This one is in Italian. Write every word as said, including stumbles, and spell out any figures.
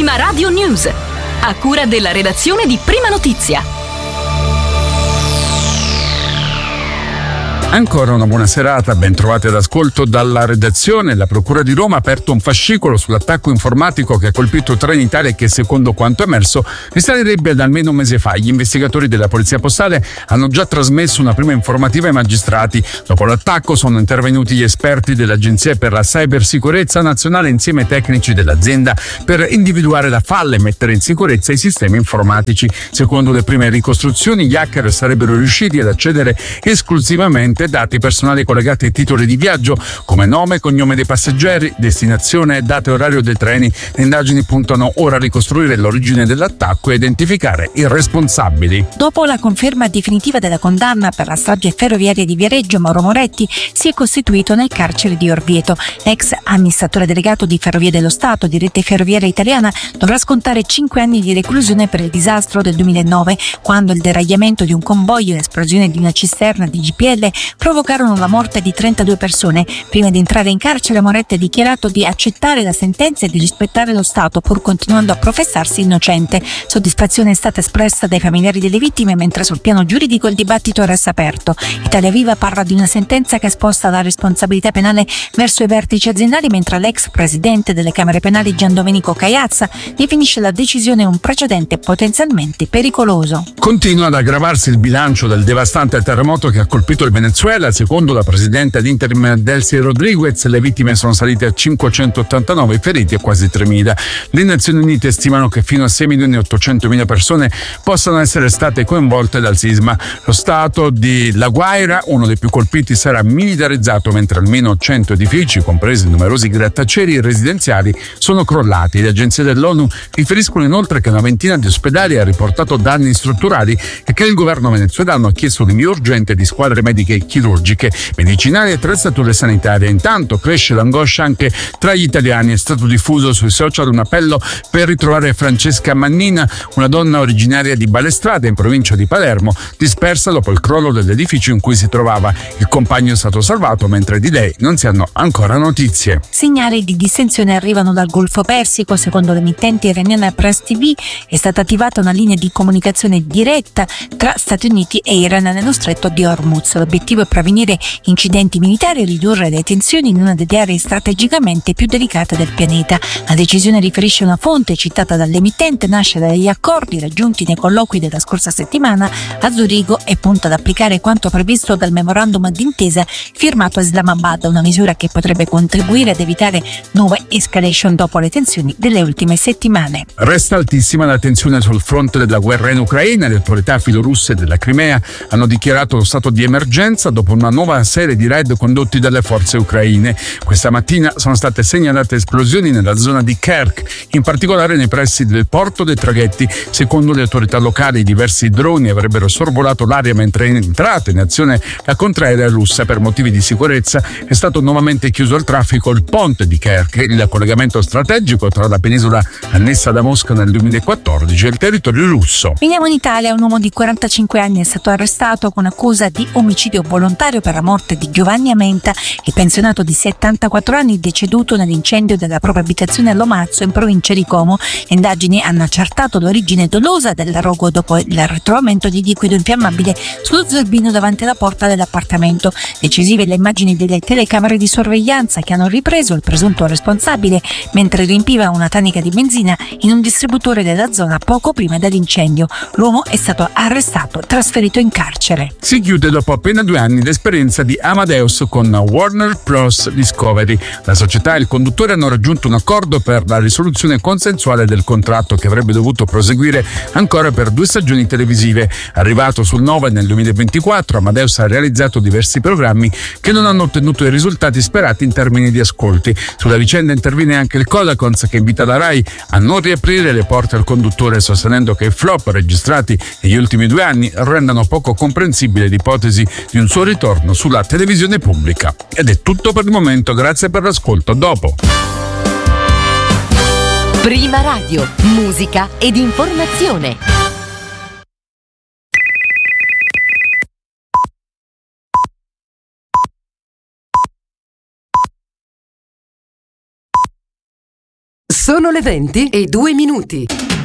Prima Radio News, a cura della redazione di Prima Notizia. Ancora una buona serata, ben trovati all'ascolto dalla redazione. La Procura di Roma ha aperto un fascicolo sull'attacco informatico che ha colpito Trenitalia e che, secondo quanto emerso, risalirebbe da almeno un mese fa. Gli investigatori della Polizia Postale hanno già trasmesso una prima informativa ai magistrati. Dopo l'attacco sono intervenuti gli esperti dell'Agenzia per la Cybersicurezza Nazionale insieme ai tecnici dell'azienda per individuare la falla e mettere in sicurezza i sistemi informatici. Secondo le prime ricostruzioni, gli hacker sarebbero riusciti ad accedere esclusivamente dati personali collegati ai titoli di viaggio come nome, cognome dei passeggeri, destinazione, data e orario dei treni. Le indagini puntano ora a ricostruire l'origine dell'attacco e identificare i responsabili. Dopo la conferma definitiva della condanna per la strage ferroviaria di Viareggio, Mauro Moretti si è costituito nel carcere di Orvieto. L'ex amministratore delegato di Ferrovie dello Stato di Rete Ferroviaria Italiana dovrà scontare cinque anni di reclusione per il disastro del duemilanove, quando il deragliamento di un convoglio e l'esplosione di una cisterna di G P L provocarono la morte di trentadue persone. Prima di entrare in carcere, Moretti ha dichiarato di accettare la sentenza e di rispettare lo Stato, pur continuando a professarsi innocente. Soddisfazione è stata espressa dai familiari delle vittime, mentre sul piano giuridico il dibattito resta aperto. Italia Viva parla di una sentenza che sposta la responsabilità penale verso i vertici aziendali, mentre l'ex presidente delle Camere Penali Gian Domenico Caiazza definisce la decisione un precedente potenzialmente pericoloso. Continua ad aggravarsi il bilancio del devastante terremoto che ha colpito il Venezuela. Secondo la presidente ad interim Delcy Rodriguez, le vittime sono salite a cinquecentottantanove, i feriti a quasi tremila. Le Nazioni Unite stimano che fino a sei milioni e ottocentomila persone possano essere state coinvolte dal sisma. Lo stato di La Guaira, uno dei più colpiti, sarà militarizzato, mentre almeno cento edifici, compresi numerosi grattacieli residenziali, sono crollati. Le agenzie dell'ONU riferiscono inoltre che una ventina di ospedali ha riportato danni strutturali e che il governo venezuelano ha chiesto l'invio urgente di squadre mediche e chirurgiche, medicinali e attrezzature sanitarie. Intanto cresce l'angoscia anche tra gli italiani. È stato diffuso sui social un appello per ritrovare Francesca Mannina, una donna originaria di Balestrate in provincia di Palermo, dispersa dopo il crollo dell'edificio in cui si trovava. Il compagno è stato salvato, mentre di lei non si hanno ancora notizie. Segnali di distensione arrivano dal Golfo Persico. Secondo l'emittente iraniana Press T V è stata attivata una linea di comunicazione diretta tra Stati Uniti e Iran nello stretto di Hormuz. L'obiettivo è prevenire incidenti militari e ridurre le tensioni in una delle aree strategicamente più delicate del pianeta. La decisione, riferisce una fonte citata dall'emittente, nasce dagli accordi raggiunti nei colloqui della scorsa settimana a Zurigo e punta ad applicare quanto previsto dal memorandum d'intesa firmato a Islamabad, una misura che potrebbe contribuire ad evitare nuove escalation dopo le tensioni delle ultime settimane. Resta altissima la tensione sul fronte della guerra in Ucraina. Le autorità filorusse della Crimea hanno dichiarato lo stato di emergenza dopo una nuova serie di raid condotti dalle forze ucraine. Questa mattina sono state segnalate esplosioni nella zona di Kerch, in particolare nei pressi del porto dei traghetti. Secondo le autorità locali, diversi droni avrebbero sorvolato l'area mentre è entrata in azione la contraerea russa. Per motivi di sicurezza è stato nuovamente chiuso al traffico il ponte di Kerch, il collegamento strategico tra la penisola annessa da Mosca nel duemilaquattordici e il territorio russo. Veniamo in Italia. Un uomo di quarantacinque anni è stato arrestato con accusa di omicidio volontario per la morte di Giovanni Amenta, il pensionato di settantaquattro anni deceduto nell'incendio della propria abitazione a Lomazzo in provincia di Como. Le indagini hanno accertato l'origine dolosa del rogo dopo il ritrovamento di liquido infiammabile sullo zerbino davanti alla porta dell'appartamento. Decisive le immagini delle telecamere di sorveglianza che hanno ripreso il presunto responsabile mentre riempiva una tanica di benzina in un distributore della zona poco prima dell'incendio. L'uomo è stato arrestato e trasferito in carcere. Si chiude dopo appena due anni l'esperienza di Amadeus con Warner Bros. Discovery. La società e il conduttore hanno raggiunto un accordo per la risoluzione consensuale del contratto, che avrebbe dovuto proseguire ancora per due stagioni televisive. Arrivato sul nove nel duemilaventiquattro, Amadeus ha realizzato diversi programmi che non hanno ottenuto i risultati sperati in termini di ascolti. Sulla vicenda interviene anche il Codacons, che invita la Rai a non riaprire le porte al conduttore, sostenendo che i flop registrati negli ultimi due anni rendano poco comprensibile l'ipotesi di un suo ritorno sulla televisione pubblica. Ed è tutto per il momento, grazie per l'ascolto. Dopo Prima Radio, musica ed informazione. Sono le venti e due minuti.